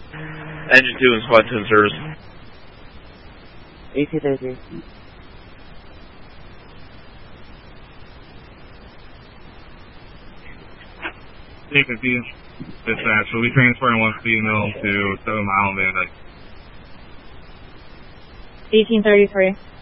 Engine 2 and Squad 2 in service. 1833. Dispatch, we'll be transferring one female to 7 Mile Van Dyke. 1833.